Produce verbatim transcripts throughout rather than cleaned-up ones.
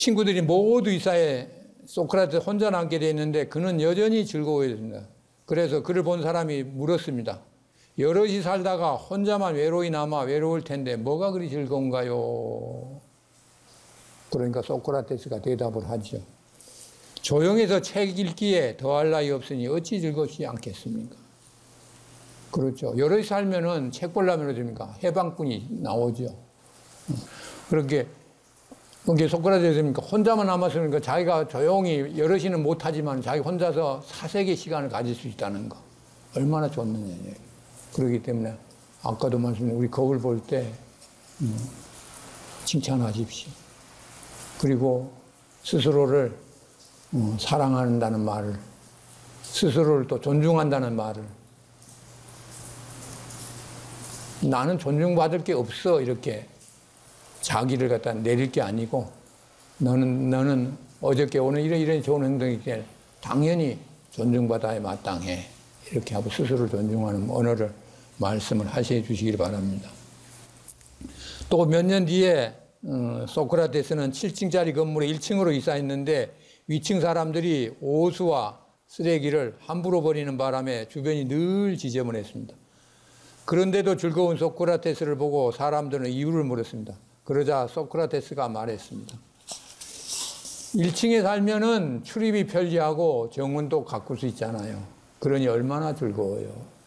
친구들이 모두 이사에 소크라테스 혼자 남게 돼 있는데 그는 여전히 즐거워했습니다. 그래서 그를 본 사람이 물었습니다. 여럿이 살다가 혼자만 외로이 남아 외로울 텐데 뭐가 그리 즐거운가요? 그러니까 소크라테스가 대답을 하죠. 조용해서 책 읽기에 더할 나위 없으니 어찌 즐겁지 않겠습니까? 그렇죠. 여럿이 살면은 책 보려면 어떻습니까? 해방꾼이 나오죠. 그렇게 그게 소크라테스니까 혼자만 남았으니까 자기가 조용히 여럿이는 못하지만 자기 혼자서 사색의 시간을 가질 수 있다는 거 얼마나 좋느냐. 그렇기 때문에 아까도 말씀드린 우리 거울 볼 때 음, 칭찬하십시오. 그리고 스스로를 음, 사랑한다는 말을 스스로를 또 존중한다는 말을 나는 존중받을 게 없어 이렇게 자기를 갖다 내릴 게 아니고 너는 너는 어저께 오늘 이런 이런 좋은 행동이 때문에 당연히 존중받아야 마땅해 이렇게 하고 스스로를 존중하는 언어를 말씀을 하셔 주시길 바랍니다. 또 몇 년 뒤에 어, 소크라테스는 칠 층짜리 건물에 일 층으로 이사했는데 위층 사람들이 오수와 쓰레기를 함부로 버리는 바람에 주변이 늘 지저분했습니다. 그런데도 즐거운 소크라테스를 보고 사람들은 이유를 물었습니다. 그러자 소크라테스가 말했습니다. 일 층에 살면은 출입이 편리하고 정원도 가꿀 수 있잖아요. 그러니 얼마나 즐거워요.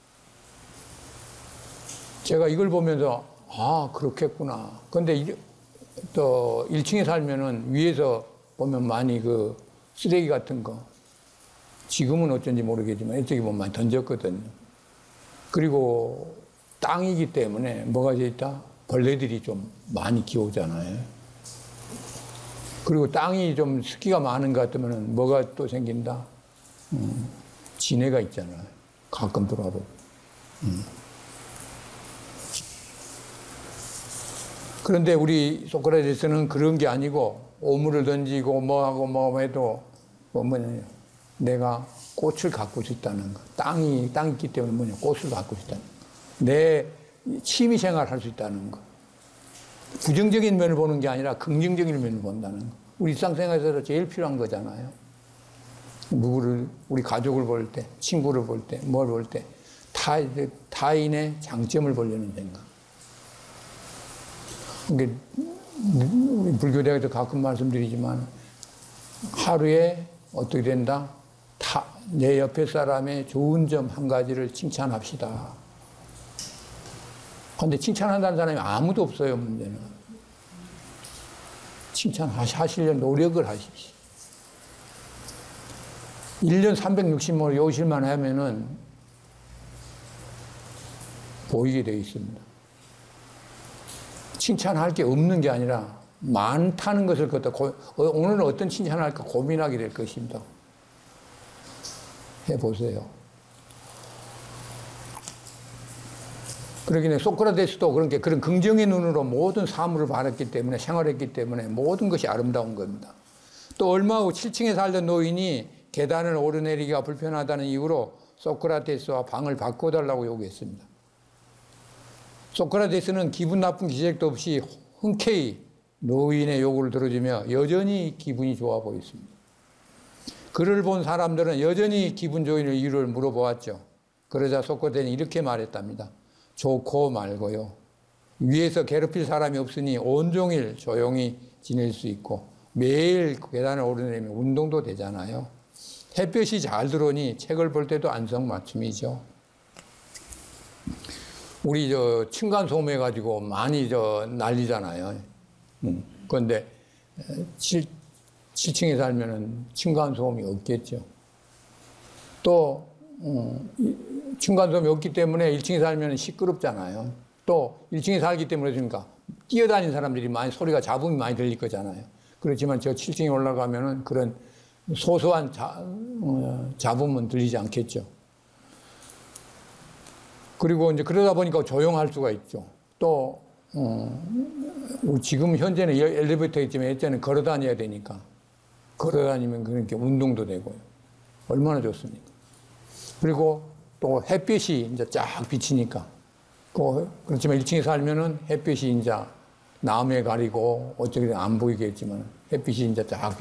제가 이걸 보면서 아 그렇겠구나. 근데 또 일 층에 살면은 위에서 보면 많이 그 쓰레기 같은 거 지금은 어쩐지 모르겠지만 이쪽에 보면 많이 던졌거든요. 그리고 땅이기 때문에 뭐가 돼 있다? 벌레들이 좀 많이 기어오잖아요. 그리고 땅이 좀 습기가 많은 것 같으면 뭐가 또 생긴다? 음, 진해가 있잖아요. 가끔 들어와도. 음. 그런데 우리 소크라테스는 그런 게 아니고 오물을 던지고 뭐하고 뭐 해도 뭐 뭐냐 내가 꽃을 가꿀 수 있다는 거. 땅이 땅이 있기 때문에 뭐냐 꽃을 가꿀 수 있다는 거. 내 취미 생활을 할 수 있다는 거. 부정적인 면을 보는 게 아니라 긍정적인 면을 본다는 거. 우리 일상생활에서 제일 필요한 거잖아요. 누구를, 우리 가족을 볼 때, 친구를 볼 때, 뭘 볼 때, 타, 타인의 장점을 보려는 생각. 그러니까 우리 불교대학에서 가끔 말씀드리지만 하루에 어떻게 된다? 타, 내 옆에 사람의 좋은 점 한 가지를 칭찬합시다. 그런데 칭찬한다는 사람이 아무도 없어요, 문제는. 칭찬하시려는 노력을 하십시오. 일 년 삼백육십오 일 요실만 하면은 보이게 되어 있습니다. 칭찬할 게 없는 게 아니라 많다는 것을 갖다 오늘은 어떤 칭찬을 할까 고민하게 될 것입니다. 해보세요. 그러긴 소크라테스도 그런 게 그런 긍정의 눈으로 모든 사물을 바랐기 때문에 생활했기 때문에 모든 것이 아름다운 겁니다. 또 얼마 후 칠 층에 살던 노인이 계단을 오르내리기가 불편하다는 이유로 소크라테스와 방을 바꿔달라고 요구했습니다. 소크라테스는 기분 나쁜 기색도 없이 흔쾌히 노인의 요구를 들어주며 여전히 기분이 좋아 보였습니다. 그를 본 사람들은 여전히 기분 좋은 이유를 물어보았죠. 그러자 소크라테스는 이렇게 말했답니다. 좋고 말고요. 위에서 괴롭힐 사람이 없으니 온종일 조용히 지낼 수 있고 매일 계단을 오르내리면 운동도 되잖아요. 햇볕이 잘 들어오니 책을 볼 때도 안성맞춤이죠. 우리 저 층간소음 해가지고 많이 저 난리잖아요. 음. 그런데 칠 층에 살면은 층간소음이 없겠죠. 또 음, 층간소음이 없기 때문에 일 층에 살면 시끄럽잖아요. 또 일 층에 살기 때문에 그러니까 뛰어다니는 사람들이 많이 소리가 잡음이 많이 들릴 거잖아요. 그렇지만 저 칠 층에 올라가면은 그런 소소한 자, 어, 잡음은 들리지 않겠죠. 그리고 이제 그러다 보니까 조용할 수가 있죠. 또 어, 지금 현재는 엘리베이터 있지만 예전에는 걸어 다녀야 되니까 걸어 다니면 그렇게 운동도 되고요. 얼마나 좋습니까? 그리고 또 햇빛이 이제 쫙 비치니까 그, 그렇지만 일 층에 살면은 햇빛이 이제 나무에 가리고 어쩌게 안 보이겠지만 햇빛이 이제 딱